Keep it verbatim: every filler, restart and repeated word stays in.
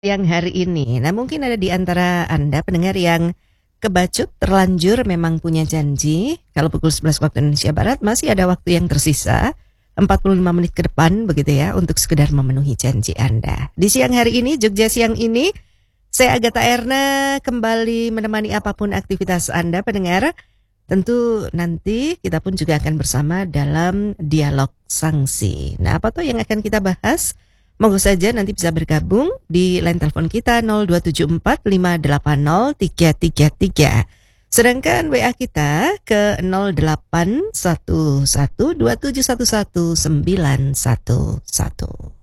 Yang hari ini. Nah, mungkin ada di antara Anda pendengar yang kebacut, terlanjur memang punya janji. Kalau pukul sebelas waktu Indonesia Barat masih ada waktu yang tersisa, empat puluh lima menit ke depan begitu ya, untuk sekedar memenuhi janji Anda. Di siang hari ini, Jogja siang ini, saya Agatha Erna kembali menemani apapun aktivitas Anda pendengar. Tentu nanti kita pun juga akan bersama dalam dialog sanksi. Nah, apa tuh yang akan kita bahas? Monggo saja nanti bisa bergabung di line telepon kita nol dua tujuh empat lima delapan nol tiga tiga tiga. Sedangkan W A kita ke nol delapan satu satu dua tujuh satu satu sembilan satu satu.